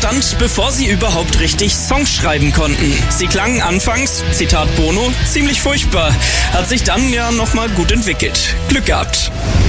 entstand, bevor sie überhaupt richtig Songs schreiben konnten. Sie klangen anfangs, Zitat Bono, ziemlich furchtbar, hat sich dann ja nochmal gut entwickelt. Glück gehabt.